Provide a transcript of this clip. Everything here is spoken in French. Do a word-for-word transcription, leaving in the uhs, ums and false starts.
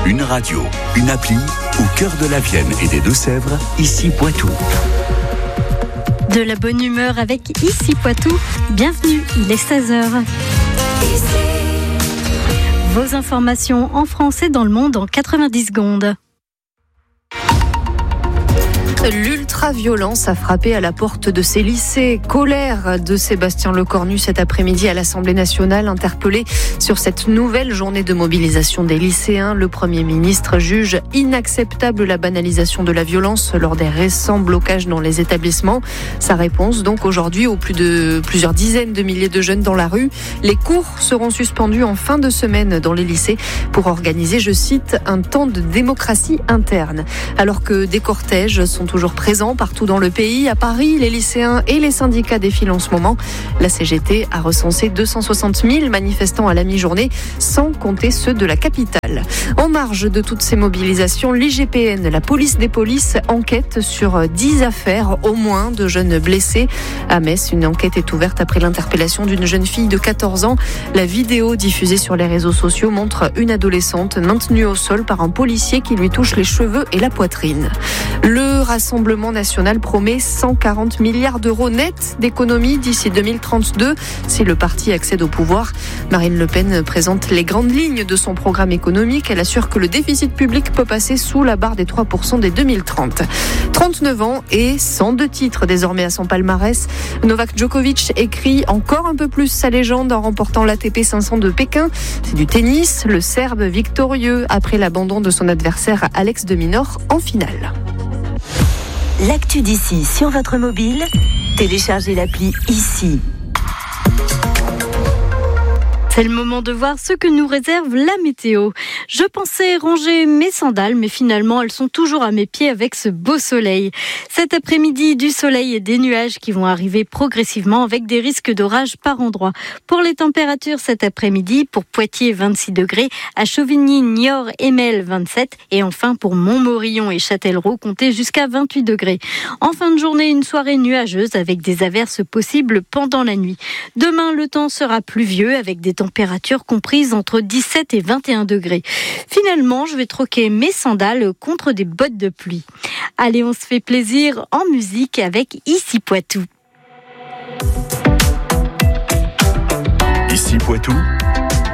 Une radio, une appli, au cœur de la Vienne et des Deux-Sèvres, ici Poitou. De la bonne humeur avec Ici Poitou. Bienvenue, il est seize heures. Vos informations en français dans le monde en quatre-vingt-dix secondes. L'ultra-violence a frappé à la porte de ces lycées. Colère de Sébastien Lecornu cet après-midi à l'Assemblée nationale, interpellé sur cette nouvelle journée de mobilisation des lycéens. Le Premier ministre juge inacceptable la banalisation de la violence lors des récents blocages dans les établissements. Sa réponse donc aujourd'hui aux plus de plusieurs dizaines de milliers de jeunes dans la rue. Les cours seront suspendus en fin de semaine dans les lycées pour organiser, je cite, un temps de démocratie interne. Alors que des cortèges sont toujours présents partout dans le pays. À Paris, les lycéens et les syndicats défilent en ce moment. La C G T a recensé deux cent soixante mille manifestants à la mi-journée, sans compter ceux de la capitale. En marge de toutes ces mobilisations, l'I G P N, la police des polices, enquête sur dix affaires, au moins, de jeunes blessés. À Metz, une enquête est ouverte après l'interpellation d'une jeune fille de quatorze ans. La vidéo diffusée sur les réseaux sociaux montre une adolescente maintenue au sol par un policier qui lui touche les cheveux et la poitrine. Le Rassemblement national promet cent quarante milliards d'euros nets d'économies d'ici deux mille trente-deux si le parti accède au pouvoir. Marine Le Pen présente les grandes lignes de son programme économique. Elle assure que le déficit public peut passer sous la barre des trois pour cent dès deux mille trente. trente-neuf ans et cent deux titres désormais à son palmarès. Novak Djokovic écrit encore un peu plus sa légende en remportant l'A T P cinq cents de Pékin. C'est du tennis, le Serbe victorieux après l'abandon de son adversaire Alex de Minaur en finale. L'actu d'ici sur votre mobile, téléchargez l'appli Ici. C'est le moment de voir ce que nous réserve la météo. Je pensais ranger mes sandales, mais finalement, elles sont toujours à mes pieds avec ce beau soleil. Cet après-midi, du soleil et des nuages qui vont arriver progressivement avec des risques d'orage par endroits. Pour les températures cet après-midi, pour Poitiers, vingt-six degrés, à Chauvigny, Niort et Mel, vingt-sept, et enfin pour Montmorillon et Châtellerault, comptez jusqu'à vingt-huit degrés. En fin de journée, une soirée nuageuse avec des averses possibles pendant la nuit. Demain, le temps sera pluvieux avec des température comprise entre dix-sept et vingt et un degrés. Finalement, je vais troquer mes sandales contre des bottes de pluie. Allez, on se fait plaisir en musique avec Ici Poitou. Ici Poitou,